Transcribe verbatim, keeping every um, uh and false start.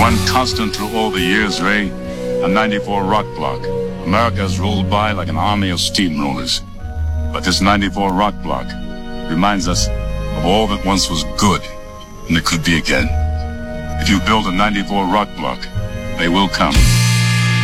One constant through all the years, Ray, a ninety-four rock block. America has rolled by like an army of steamrollers. But this ninety-four rock block reminds us of all that once was good and that could be again. If you build a ninety-four rock block, they will come.